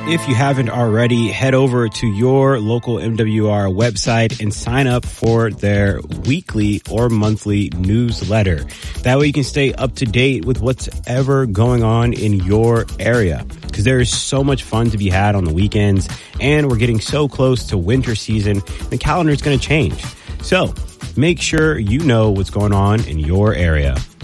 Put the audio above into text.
If you haven't already, head over to your local MWR website and sign up for their weekly or monthly newsletter. That way you can stay up to date with what's ever going on in your area, because there is so much fun to be had on the weekends, and we're getting so close to winter season. The calendar is going to change. So make sure you know what's going on in your area.